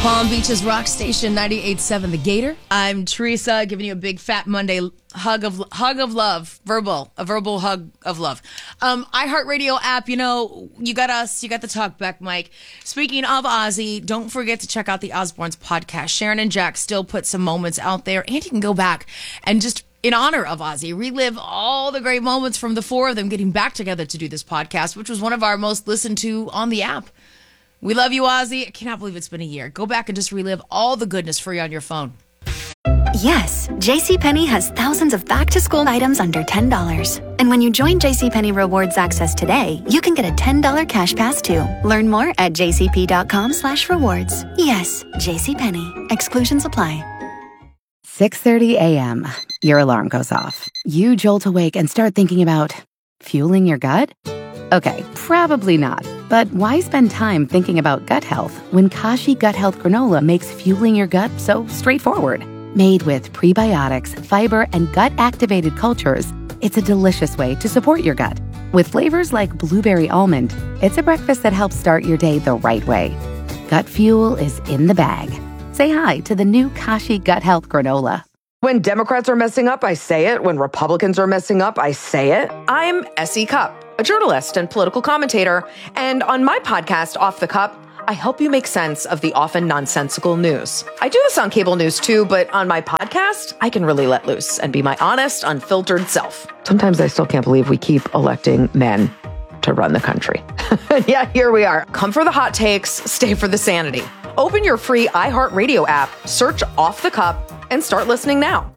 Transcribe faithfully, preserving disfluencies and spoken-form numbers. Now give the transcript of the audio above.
Palm Beach's rock station ninety-eight point seven The Gator. I'm Teresa, giving you a big fat Monday hug of hug of love, verbal, a verbal hug of love. Um, iHeartRadio app, you know, you got us, you got the talk back, Mike. Speaking of Ozzy, don't forget to check out the Osbournes podcast. Sharon and Jack still put some moments out there, and you can go back and just, in honor of Ozzy, relive all the great moments from the four of them getting back together to do this podcast, which was one of our most listened to on the app. We love you, Ozzy. I cannot believe it's been a year. Go back and just relive all the goodness free on your phone. Yes, JCPenney has thousands of back-to-school items under ten dollars. And when you join JCPenney Rewards Access today, you can get a ten dollars cash pass too. Learn more at jcp.com slash rewards. Yes, JCPenney. Exclusions apply. six thirty a.m. Your alarm goes off. You jolt awake and start thinking about fueling your gut? Okay, probably not. But why spend time thinking about gut health when Kashi Gut Health Granola makes fueling your gut so straightforward? Made with prebiotics, fiber, and gut-activated cultures, it's a delicious way to support your gut. With flavors like blueberry almond, it's a breakfast that helps start your day the right way. Gut fuel is in the bag. Say hi to the new Kashi Gut Health Granola. When Democrats are messing up, I say it. When Republicans are messing up, I say it. I'm Essie Cupp, a journalist and political commentator. And on my podcast, Off the Cup, I help you make sense of the often nonsensical news. I do this on cable news too, but on my podcast, I can really let loose and be my honest, unfiltered self. Sometimes I still can't believe we keep electing men to run the country. Yeah, here we are. Come for the hot takes, stay for the sanity. Open your free iHeartRadio app, search Off the Cup, and start listening now.